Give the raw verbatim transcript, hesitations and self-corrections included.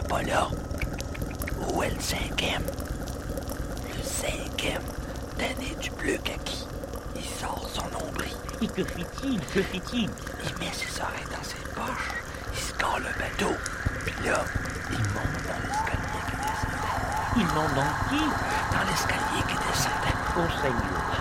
pas là. Où est le cinquième? Le cinquième, tanné du bleu kaki. Il sort son nombril. Et que fait-il? Que fait-il? Il met ses oreilles dans ses poches. Il se colle le bateau. Puis là, il monte dans l'escalier qui descendait. Il monte dans qui? Dans l'escalier qui descendait. Oh Seigneur.